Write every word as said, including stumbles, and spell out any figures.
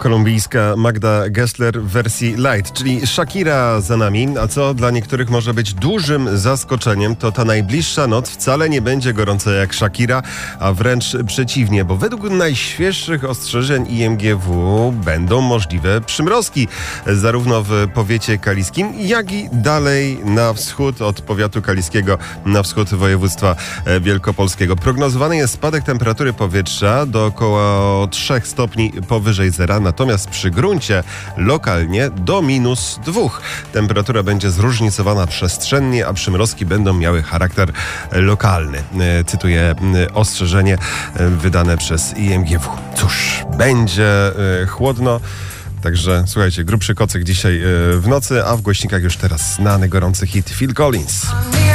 Kolumbijska Magda Gessler w wersji light, czyli Shakira za nami, a co dla niektórych może być dużym zaskoczeniem, to ta najbliższa noc wcale nie będzie gorąca jak Shakira, a wręcz przeciwnie, bo według najświeższych ostrzeżeń I M G W będą możliwe przymrozki, zarówno w powiecie kaliskim, jak i dalej na wschód od powiatu kaliskiego, na wschód województwa wielkopolskiego. Prognozowany jest spadek temperatury powietrza do około trzech stopni powyżej zera, natomiast przy gruncie lokalnie do minus dwóch. Temperatura będzie zróżnicowana przestrzennie, a przymrozki będą miały charakter lokalny. Cytuję ostrzeżenie wydane przez I M G W. Cóż, będzie chłodno. Także słuchajcie, grubszy kocyk dzisiaj w nocy, a w głośnikach już teraz znany gorący hit Phil Collins.